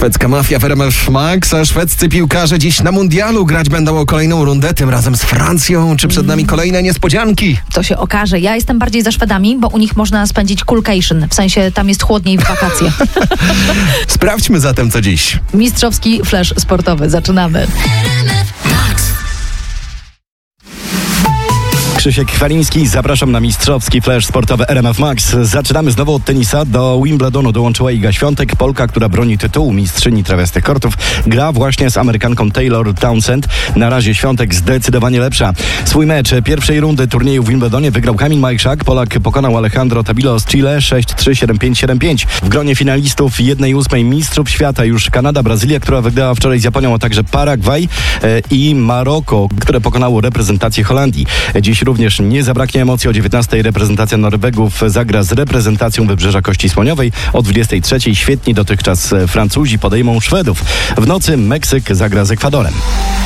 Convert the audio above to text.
Szwedzka mafia w RMF Max, a szwedzcy piłkarze dziś na mundialu grać będą o kolejną rundę, tym razem z Francją. Czy przed nami kolejne niespodzianki? To się okaże. Ja jestem bardziej za Szwedami, bo u nich można spędzić coolcation. W sensie tam jest chłodniej w wakacje. Sprawdźmy zatem, co dziś. Mistrzowski flash sportowy. Zaczynamy. Krzysiek Chwaliński, zapraszam na mistrzowski flash sportowy RMF Max. Zaczynamy znowu od tenisa. Do Wimbledonu dołączyła Iga Świątek, Polka, która broni tytułu mistrzyni trawiastych kortów. Gra właśnie z Amerykanką Taylor Townsend. Na razie Świątek zdecydowanie lepsza. Swój mecz pierwszej rundy turnieju w Wimbledonie wygrał Kamil Majchrzak. Polak pokonał Alejandro Tabilo z Chile 6-3, 7-5, 7-5. W gronie finalistów 1/8 mistrzów świata już Kanada, Brazylia, która wygrała wczoraj z Japonią, a także Paragwaj i Maroko, które pokonało reprezentację Holandii. Dziś również nie zabraknie emocji. O 19:00 reprezentacja Norwegów zagra z reprezentacją Wybrzeża Kości Słoniowej. O 23:00 świetni dotychczas Francuzi podejmą Szwedów. W nocy Meksyk zagra z Ekwadorem.